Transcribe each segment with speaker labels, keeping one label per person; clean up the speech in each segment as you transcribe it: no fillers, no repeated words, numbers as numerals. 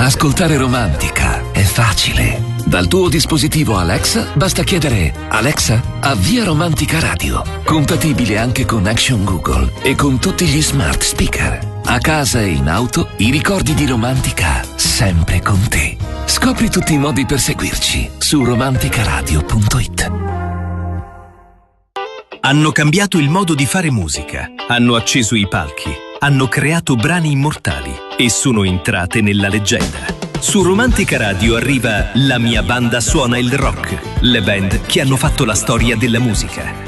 Speaker 1: Ascoltare Romantica è facile. Dal tuo dispositivo Alexa basta chiedere: Alexa, avvia Romantica Radio. Compatibile anche con Action Google e con tutti gli smart speaker. A casa e in auto, i ricordi di Romantica sempre con te. Scopri tutti i modi per seguirci su romanticaradio.it.
Speaker 2: Hanno cambiato il modo di fare musica, hanno acceso i palchi, hanno creato brani immortali e sono entrate nella leggenda. Su Romantica Radio arriva La mia banda suona il rock, le band che hanno fatto la storia della musica.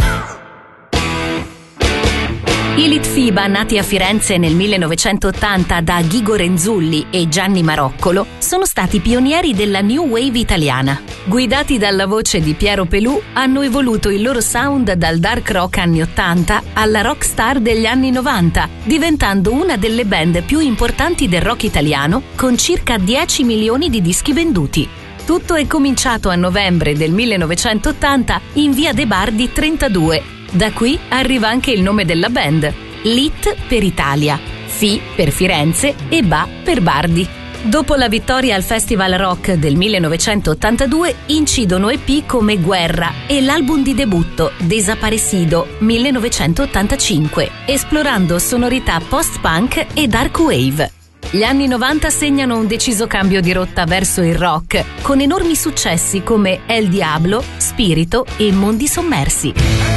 Speaker 3: I Litfiba, nati a Firenze nel 1980 da Ghigo Renzulli e Gianni Maroccolo, sono stati pionieri della New Wave italiana. Guidati dalla voce di Piero Pelù, hanno evoluto il loro sound dal dark rock anni 80 alla rock star degli anni 90, diventando una delle band più importanti del rock italiano, con circa 10 milioni di dischi venduti. Tutto è cominciato a novembre del 1980 in via De Bardi 32. Da qui arriva anche il nome della band, Lit per Italia, Fi per Firenze e Ba per Bardi. Dopo la vittoria al Festival Rock del 1982 incidono EP come Guerra e l'album di debutto Desaparecido 1985, esplorando sonorità post-punk e dark wave. Gli anni 90 segnano un deciso cambio di rotta verso il rock, con enormi successi come El Diablo, Spirito e Mondi Sommersi.